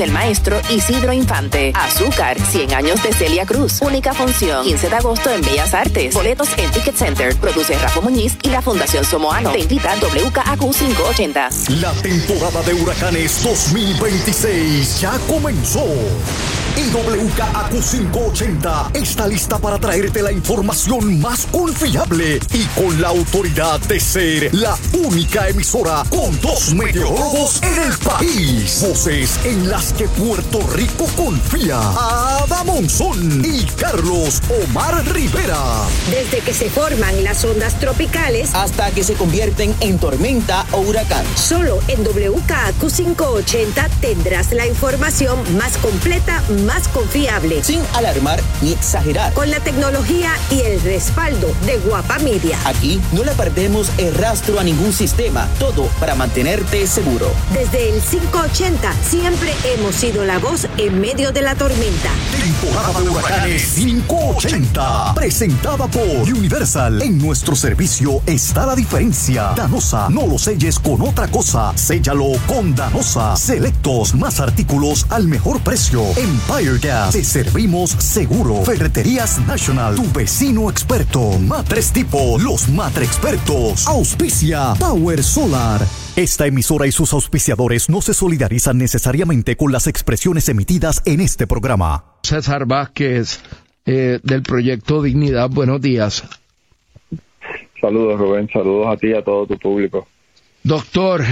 del maestro Isidro Infante. Azúcar, 100 años de Celia Cruz. Única función, 15 de agosto en Bellas Artes. Boletos en Ticket Center. Produce Rafa Muñiz y la Fundación Somoano. Te invita WKAQ 580. La temporada de huracanes 2026 ya comenzó. Y WKAQ 580 está lista para traerte la información más confiable y con la autoridad de ser la única emisora con 2 meteorólogos en el país. Voces en las que Puerto Rico confía. Ada Monzón y Carlos Omar Rivera. Desde que se forman las ondas tropicales hasta que se convierten en tormenta o huracán. Solo en WKAQ 580 tendrás la información más completa, más confiable, sin alarmar ni exagerar, con la tecnología y el respaldo de Guapa Media. Aquí no le perdemos el rastro a ningún sistema, todo para mantenerte seguro. Desde el 580 siempre hemos sido la voz en medio de la tormenta. Temporada de huracanes 580, presentada por Universal. En nuestro servicio está la diferencia. Danosa, no lo selles con otra cosa, séllalo con Danosa. Selectos, más artículos al mejor precio. Empire Gas, te servimos seguro. Ferreterías National, tu vecino experto. Matres Tipo, los Matre Expertos. Auspicia Power Solar. Esta emisora y sus auspiciadores no se solidarizan necesariamente con las expresiones emitidas en este programa. César Vázquez, del Proyecto Dignidad, buenos días. Saludos, Rubén, saludos a ti y a todo tu público. Doctor,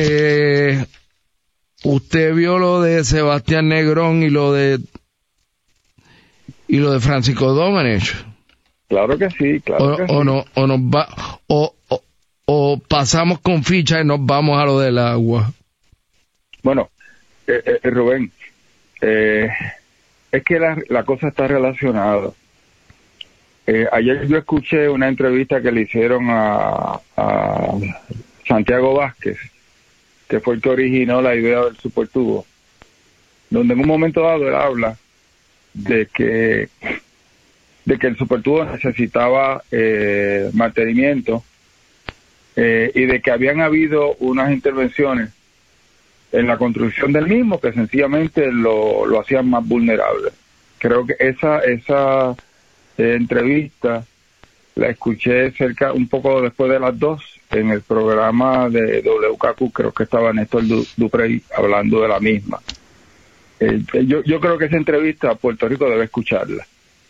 usted vio lo de Sebastián Negrón y lo de Francisco Domenech. Claro que sí, claro que sí. O pasamos con ficha y nos vamos a lo del agua. Bueno, Rubén, es que la cosa está relacionada. Ayer yo escuché una entrevista que le hicieron a Santiago Vázquez, que fue el que originó la idea del supertubo, donde en un momento dado él habla de que el supertubo necesitaba mantenimiento y de que habían habido unas intervenciones en la construcción del mismo que sencillamente lo hacían más vulnerable. Creo que esa entrevista la escuché un poco después de las 2 en el programa de WKQ, creo que estaba Néstor Duprey hablando de la misma. Yo creo que esa entrevista Puerto Rico debe escucharla.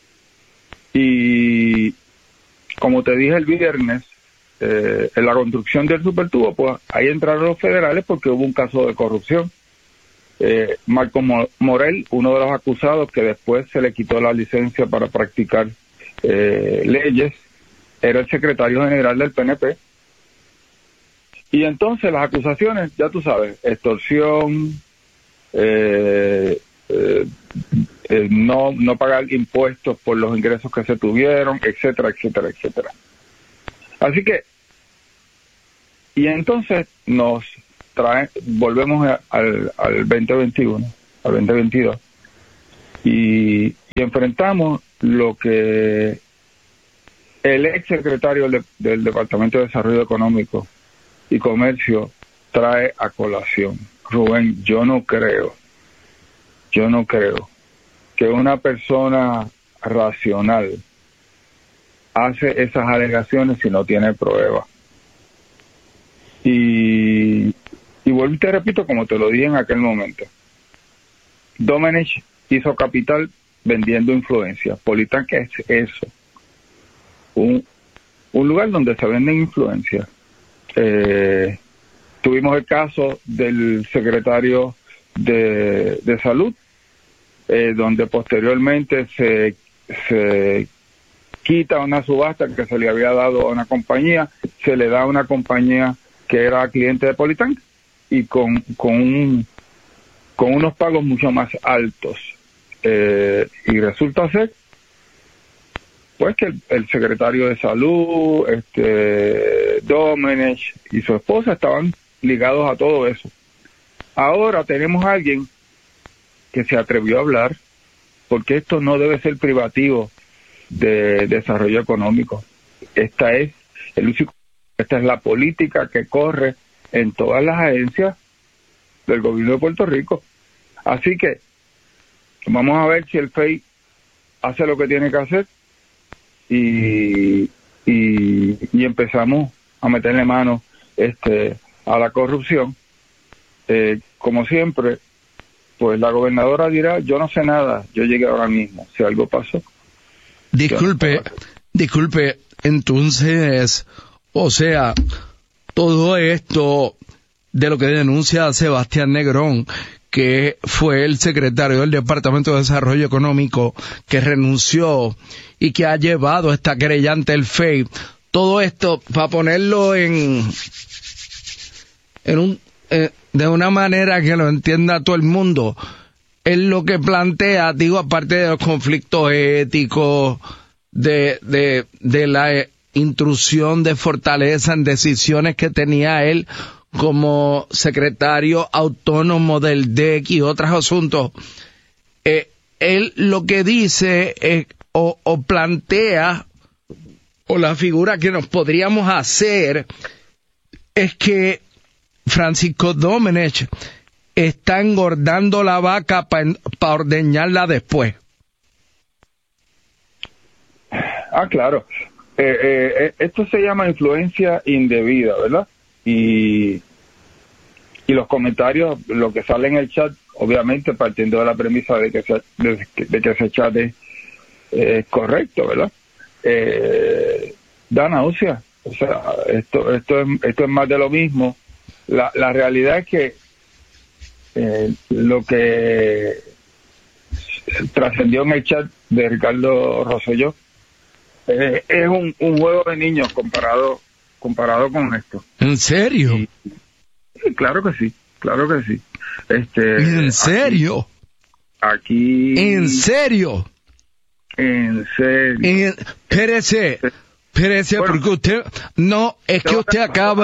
Y como te dije el viernes, en la construcción del supertubo, pues ahí entraron los federales porque hubo un caso de corrupción. Marco Morel, uno de los acusados que después se le quitó la licencia para practicar leyes, era el secretario general del PNP. Y entonces las acusaciones, ya tú sabes, extorsión, no pagar impuestos por los ingresos que se tuvieron, etcétera, etcétera, etcétera. Así que, y entonces volvemos al 2021, al 2022, y enfrentamos lo que el ex secretario del Departamento de Desarrollo Económico y Comercio trae a colación. Rubén, yo no creo que una persona racional hace esas alegaciones si no tiene pruebas. Y vuelvo y te repito, como te lo dije en aquel momento, Domenech hizo capital vendiendo influencia. Politan, ¿qué es eso? Un lugar donde se venden influencias. Tuvimos el caso del secretario de Salud, donde posteriormente se quita una subasta que se le había dado a una compañía, se le da a una compañía que era cliente de Politan y con unos pagos mucho más altos. Y resulta ser pues que el secretario de Salud, Domenech y su esposa estaban ligados a todo eso. Ahora tenemos a alguien que se atrevió a hablar, porque esto no debe ser privativo de desarrollo económico. Esta es la política que corre en todas las agencias del gobierno de Puerto Rico. Así que vamos a ver si el FEI hace lo que tiene que hacer y empezamos a meterle mano a la corrupción. Como siempre, pues la gobernadora dirá, yo no sé nada, yo llegué ahora mismo, si algo pasó. Disculpe, entonces, o sea, todo esto de lo que denuncia Sebastián Negrón, que fue el secretario del Departamento de Desarrollo Económico que renunció y que ha llevado esta querella ante el FEI, todo esto, para ponerlo de una manera que lo entienda todo el mundo, es lo que plantea, digo, aparte de los conflictos éticos, de la intrusión de Fortaleza en decisiones que tenía él como secretario autónomo del DEC y otros asuntos, él lo que dice o plantea, o la figura que nos podríamos hacer, es que Francisco Domenech está engordando la vaca para ordeñarla después. Claro. Esto se llama influencia indebida, ¿verdad? Y los comentarios, lo que sale en el chat, obviamente partiendo de la premisa de que ese chat es correcto, ¿verdad? Da náusea. O sea, esto es más de lo mismo. La realidad es que lo que trascendió en el chat de Ricardo Rosselló es un juego de niños comparado con esto. ¿En serio? Sí, claro que sí. ¿En serio? Aquí. ¿En serio? Espérese, bueno, porque usted, usted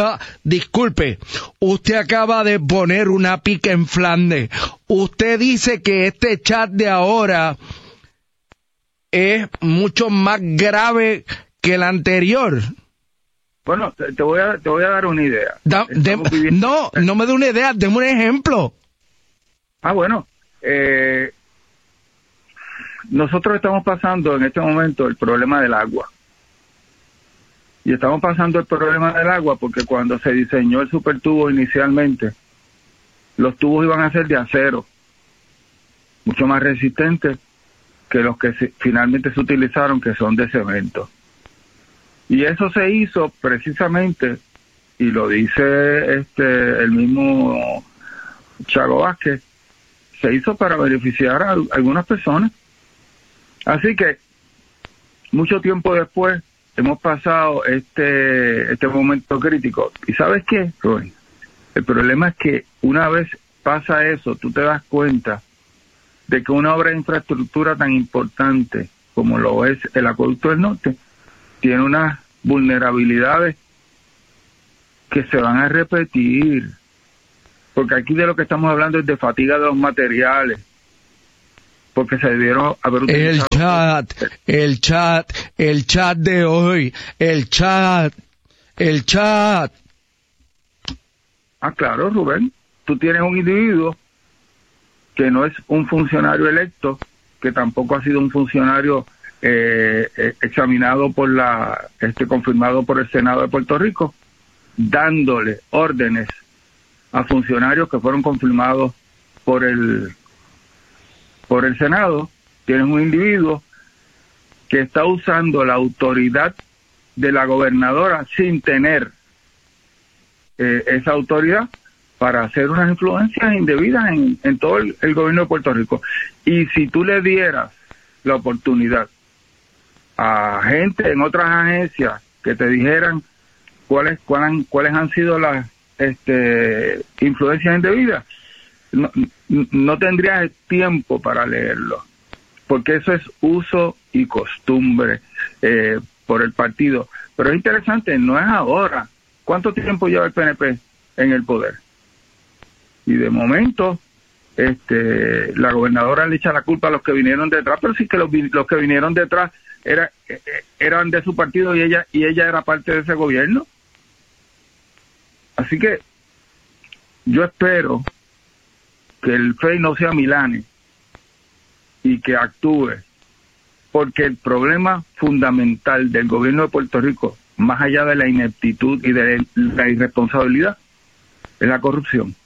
acaba de poner una pica en Flandes. Usted dice que este chat de ahora es mucho más grave que el anterior. Bueno, te voy a dar una idea. No me dé una idea, deme un ejemplo. Bueno, nosotros estamos pasando en este momento el problema del agua. Y estamos pasando el problema del agua porque cuando se diseñó el supertubo inicialmente, los tubos iban a ser de acero, mucho más resistentes que los que finalmente se utilizaron, que son de cemento. Y eso se hizo precisamente, y lo dice el mismo Chago Vázquez, se hizo para beneficiar a algunas personas. Así que, mucho tiempo después, hemos pasado este momento crítico. ¿Y sabes qué, Rubén? El problema es que una vez pasa eso, tú te das cuenta de que una obra de infraestructura tan importante como lo es el Acueducto del Norte tiene unas vulnerabilidades que se van a repetir. Porque aquí de lo que estamos hablando es de fatiga de los materiales. Porque se debieron haber utilizado... El chat de hoy, el chat. Claro, Rubén, tú tienes un individuo que no es un funcionario electo, que tampoco ha sido un funcionario examinado confirmado por el Senado de Puerto Rico, dándole órdenes a funcionarios que fueron confirmados por el Senado. Tienes un individuo que está usando la autoridad de la gobernadora sin tener esa autoridad para hacer unas influencias indebidas en todo el gobierno de Puerto Rico. Y si tú le dieras la oportunidad a gente en otras agencias que te dijeran cuáles han sido las influencias indebidas, no tendrías tiempo para leerlo, porque eso es uso y costumbre por el partido. Pero es interesante, no es ahora. ¿Cuánto tiempo lleva el PNP en el poder? Y de momento la gobernadora le echa la culpa a los que vinieron detrás, pero sí que los que vinieron detrás eran de su partido y ella era parte de ese gobierno. Así que yo espero que el FEI no sea Milani y que actúe, porque el problema fundamental del gobierno de Puerto Rico, más allá de la ineptitud y de la irresponsabilidad, es la corrupción.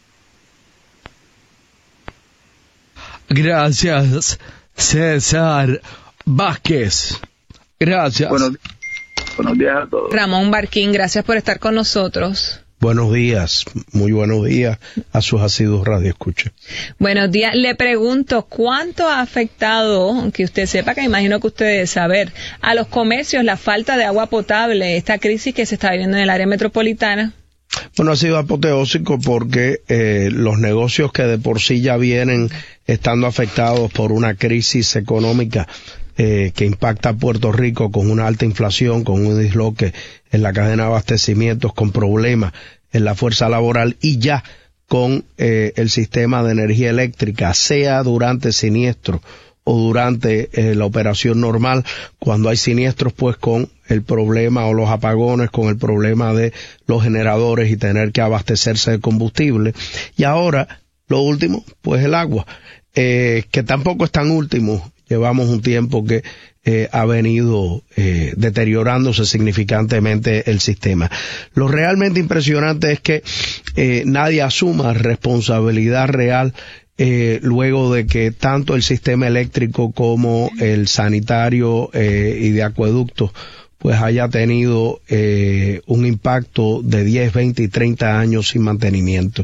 Gracias, César Vázquez. Gracias. Buenos días a todos. Ramón Barquín, gracias por estar con nosotros. Buenos días, muy buenos días a sus asiduos radioescuchas. Buenos días. Le pregunto, ¿cuánto ha afectado, aunque usted sepa, que imagino que usted debe saber, a los comercios la falta de agua potable, esta crisis que se está viviendo en el área metropolitana? Bueno, ha sido apoteósico porque los negocios que de por sí ya vienen estando afectados por una crisis económica que impacta a Puerto Rico con una alta inflación, con un disloque en la cadena de abastecimientos, con problemas en la fuerza laboral y ya con el sistema de energía eléctrica, sea durante siniestro o durante la operación normal, cuando hay siniestros, pues con el problema o los apagones, con el problema de los generadores y tener que abastecerse de combustible. Y ahora, lo último, pues el agua, que tampoco es tan último. Llevamos un tiempo que ha venido deteriorándose significantemente el sistema. Lo realmente impresionante es que nadie asuma responsabilidad real luego de que tanto el sistema eléctrico como el sanitario y de acueductos pues haya tenido un impacto de 10, 20 y 30 años sin mantenimiento.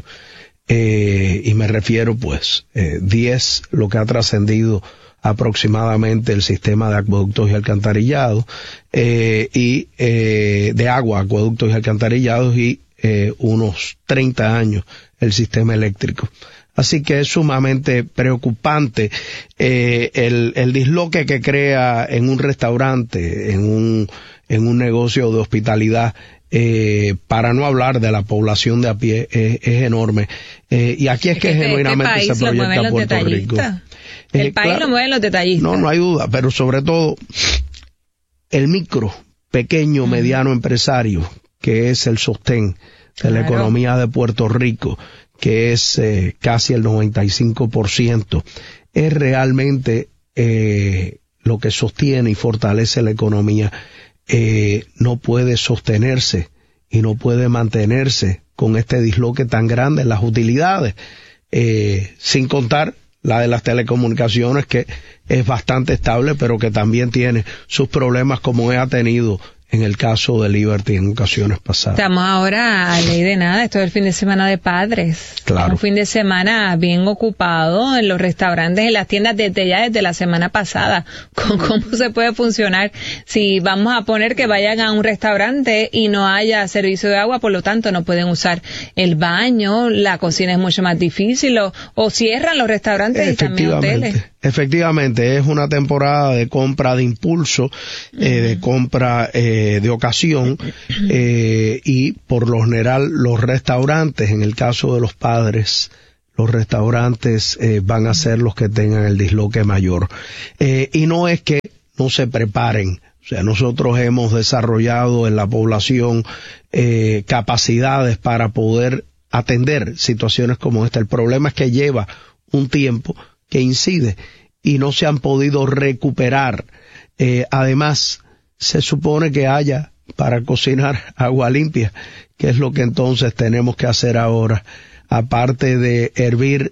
Y me refiero pues 10 lo que ha trascendido aproximadamente el sistema de acueductos y alcantarillados y de agua, acueductos y alcantarillados y unos 30 años el sistema eléctrico. Así que es sumamente preocupante el disloque que crea en un restaurante, en un negocio de hospitalidad, para no hablar de la población de a pie, es enorme. Y aquí es que genuinamente se proyecta Puerto Rico. El país claro, lo mueven los detallistas. No hay duda, pero sobre todo el micro, pequeño, mediano empresario, que es el sostén de la economía de Puerto Rico, que es casi el 95%, es realmente lo que sostiene y fortalece la economía. No puede sostenerse y no puede mantenerse con este disloque tan grande en las utilidades, sin contar la de las telecomunicaciones, que es bastante estable, pero que también tiene sus problemas, como ha tenido en el caso de Liberty en ocasiones pasadas. Estamos ahora a ley de nada, esto es el fin de semana de padres. Claro. Un fin de semana bien ocupado en los restaurantes, en las tiendas desde la semana pasada. ¿Cómo se puede funcionar si vamos a poner que vayan a un restaurante y no haya servicio de agua, por lo tanto no pueden usar el baño, la cocina es mucho más difícil, o cierran los restaurantes y también hoteles? Efectivamente, es una temporada de compra de impulso, de compra de ocasión, y por lo general los restaurantes, en el caso de los padres, los restaurantes van a ser los que tengan el disloque mayor. Y no es que no se preparen. O sea, nosotros hemos desarrollado en la población capacidades para poder atender situaciones como esta. El problema es que lleva un tiempo que incide y no se han podido recuperar. Además, se supone que haya para cocinar agua limpia, que es lo que entonces tenemos que hacer ahora, aparte de hervir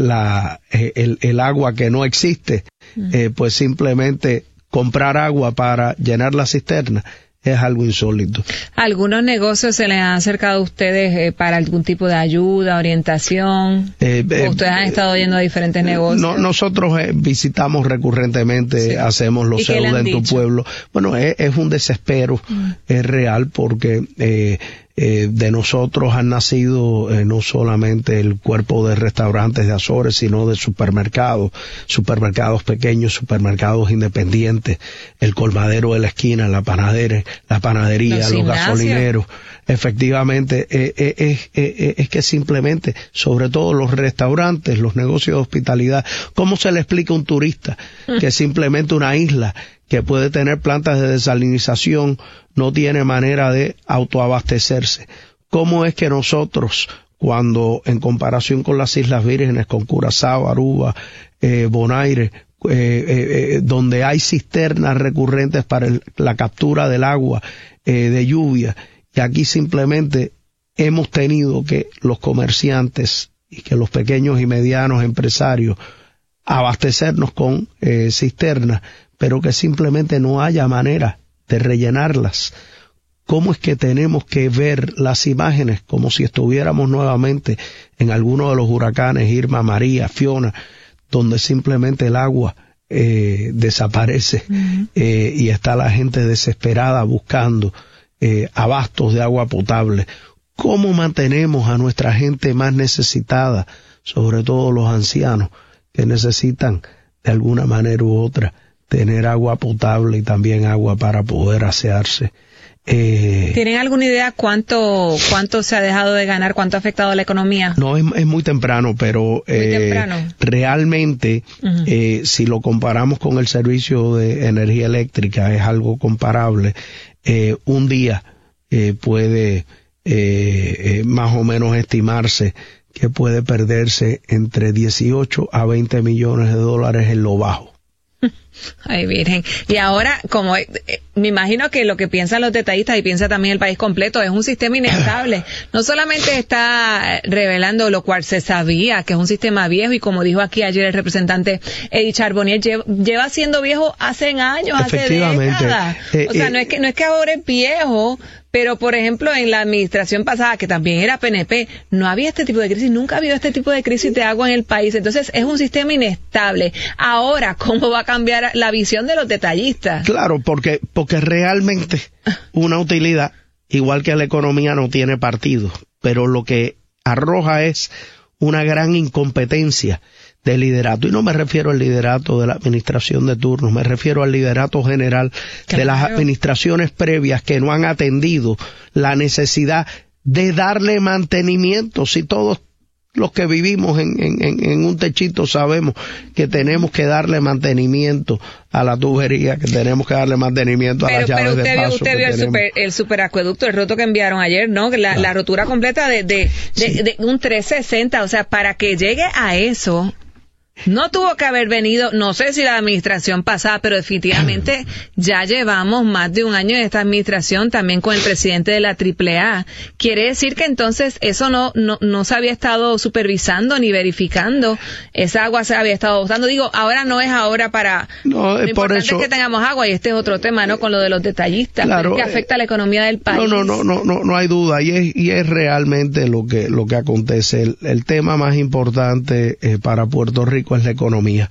el agua que no existe, pues simplemente comprar agua para llenar la cisterna. Es algo insólito. ¿Algunos negocios se les han acercado a ustedes para algún tipo de ayuda, orientación? ¿Ustedes han estado yendo a diferentes negocios? Nosotros visitamos recurrentemente, hacemos los CEUD en tu pueblo. Bueno, es un desespero, es real, porque de nosotros han nacido no solamente el cuerpo de restaurantes de Azores, sino de supermercados pequeños, supermercados independientes, el colmadero de la esquina, la panadería, los gasolineros. Efectivamente, es que simplemente, sobre todo los restaurantes, los negocios de hospitalidad, ¿cómo se le explica a un turista que simplemente una isla que puede tener plantas de desalinización no tiene manera de autoabastecerse? ¿Cómo es que nosotros, cuando en comparación con las Islas Vírgenes, con Curazao, Aruba, Bonaire, donde hay cisternas recurrentes para la captura del agua de lluvia, y aquí simplemente hemos tenido que los comerciantes y que los pequeños y medianos empresarios abastecernos con cisternas, pero que simplemente no haya manera de rellenarlas. ¿Cómo es que tenemos que ver las imágenes como si estuviéramos nuevamente en alguno de los huracanes Irma, María, Fiona, donde simplemente el agua desaparece y está la gente desesperada buscando abastos de agua potable? ¿Cómo mantenemos a nuestra gente más necesitada, sobre todo los ancianos, que necesitan de alguna manera u otra tener agua potable y también agua para poder asearse? ¿Tienen alguna idea cuánto se ha dejado de ganar, cuánto ha afectado a la economía? No, es muy temprano, pero realmente si lo comparamos con el servicio de energía eléctrica, es algo comparable. Un día puede más o menos estimarse que puede perderse entre 18 a 20 millones de dólares en lo bajo. Ay, Virgen. Y ahora, como me imagino que lo que piensan los detallistas y piensa también el país completo, es un sistema inestable. No solamente está revelando lo cual se sabía, que es un sistema viejo, y como dijo aquí ayer el representante Eddie Charbonnier, lleva siendo viejo hace años, hace décadas. O sea, no es que ahora es viejo, pero por ejemplo en la administración pasada, que también era PNP, no había este tipo de crisis, nunca ha habido este tipo de crisis de agua en el país. Entonces es un sistema inestable. Ahora, ¿cómo va a cambiar la visión de los detallistas? Claro, porque realmente una utilidad, igual que la economía, no tiene partido, pero lo que arroja es una gran incompetencia de liderato, y no me refiero al liderato de la administración de turno, me refiero al liderato general de las administraciones previas que no han atendido la necesidad de darle mantenimiento. Si todos los que vivimos en un techito sabemos que tenemos que darle mantenimiento a la tubería, que tenemos que darle mantenimiento a las llaves de paso. Usted vio el superacueducto, el roto que enviaron ayer, ¿no? La rotura completa de un 360, o sea, para que llegue a eso, no tuvo que haber venido, no sé si la administración pasada, pero definitivamente ya llevamos más de un año en esta administración, también con el presidente de la AAA. Quiere decir que entonces eso no se había estado supervisando ni verificando, esa agua se había estado usando. Digo, ahora no es ahora para... No, lo importante por eso, es que tengamos agua, y este es otro tema, ¿no? Con lo de los detallistas, claro, que afecta a la economía del país. No hay duda, y es realmente lo que acontece. El tema más importante para Puerto Rico es la economía,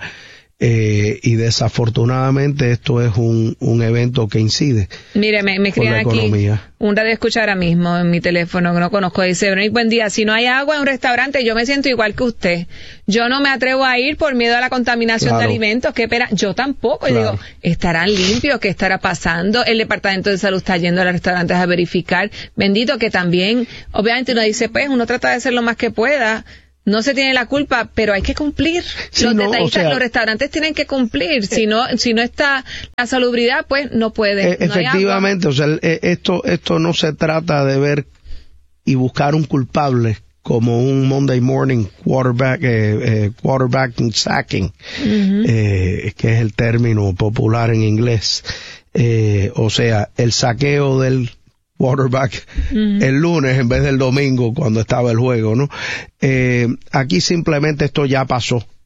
y desafortunadamente esto es un evento que incide. Mire, me escriben aquí un radio escucha ahora mismo en mi teléfono que no conozco, dice: buen día, si no hay agua en un restaurante yo me siento igual que usted, yo no me atrevo a ir por miedo a la contaminación de alimentos. ¿Qué pena? Yo tampoco. Yo digo, ¿estarán limpios? ¿Qué estará pasando? El Departamento de Salud está yendo a los restaurantes a verificar. Bendito, que también obviamente uno dice, pues uno trata de hacer lo más que pueda. No se tiene la culpa, pero hay que cumplir. Sí, los detallistas, los restaurantes tienen que cumplir. Si no está la salubridad, pues no puede. Efectivamente, o sea, esto no se trata de ver y buscar un culpable como un Monday morning quarterback sacking, que es el término popular en inglés. O sea, el saqueo del quarterback el lunes en vez del domingo cuando estaba el juego, ¿no? Aquí simplemente esto ya pasó.